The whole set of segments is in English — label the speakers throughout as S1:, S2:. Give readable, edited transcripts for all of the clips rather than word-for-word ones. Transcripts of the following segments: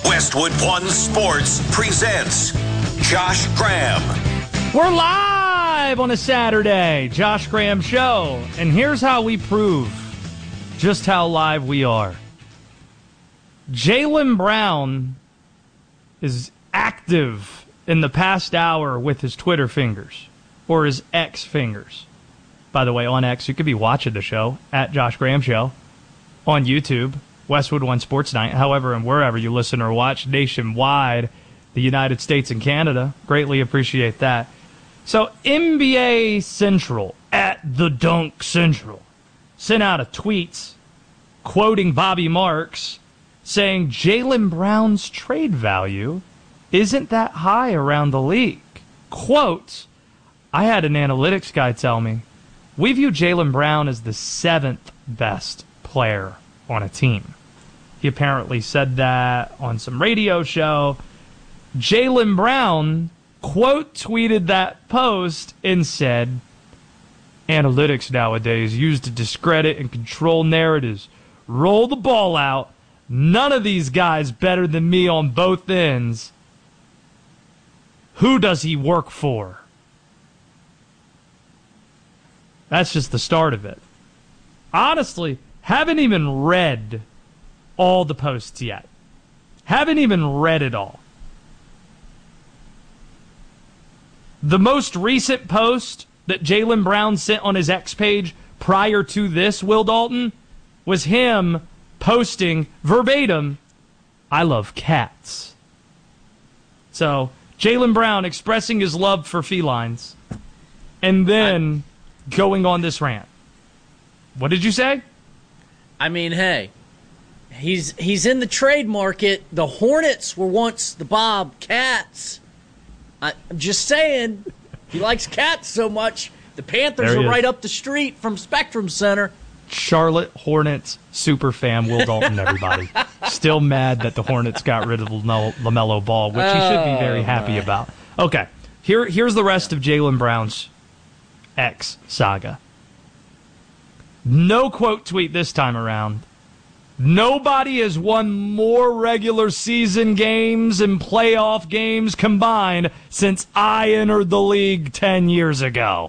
S1: Westwood One Sports presents Josh Graham.
S2: We're live on a Saturday, Josh Graham Show, and here's how we prove just how live we are. Jaylen Brown is active in the past hour with his Twitter fingers, or his X fingers. By the way, on X, you could be watching the show, at Josh Graham Show, on YouTube, Westwood One Sports Night, however and wherever you listen or watch nationwide, the United States and Canada. Greatly appreciate that. So NBA Central, at The Dunk Central, sent out a tweet quoting Bobby Marks saying Jaylen Brown's trade value isn't that high around the league. Quote, I had an analytics guy tell me, we view Jaylen Brown as the 7th best player on a team. He apparently said that on some radio show. Jaylen Brown quote tweeted that post and said, analytics nowadays used to discredit and control narratives. Roll the ball out. None of these guys better than me on both ends. Who does he work for? That's just the start of it. Honestly, haven't even read all the posts yet. Haven't even read it all. The most recent post that Jaylen Brown sent on his X page prior to this, Will Dalton, was him posting verbatim, I love cats. So, Jaylen Brown expressing his love for felines and then going on this rant. What did you say?
S3: I mean, hey, he's in the trade market. The Hornets were once the Bobcats. I'm just saying, he likes cats so much. The Panthers are right up the street from Spectrum Center.
S2: Charlotte Hornets super fan Will Dalton, everybody. Still mad that the Hornets got rid of LaMelo Ball, which he should be very happy about. Okay, here's the rest of Jaylen Brown's X saga. No quote tweet this time around. Nobody has won more regular season games and playoff games combined since I entered the league 10 years ago.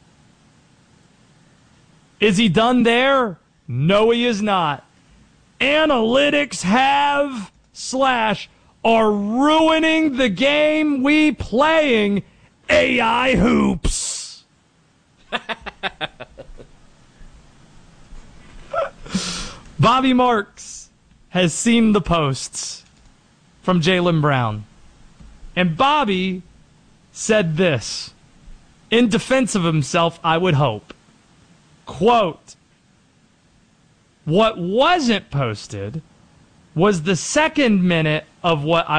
S2: Is he done there? No, he is not. Analytics are ruining the game we playing, AI hoops. Bobby Marks has seen the posts from Jaylen Brown. And Bobby said this, in defense of himself, I would hope. Quote, what wasn't posted was the second minute of what I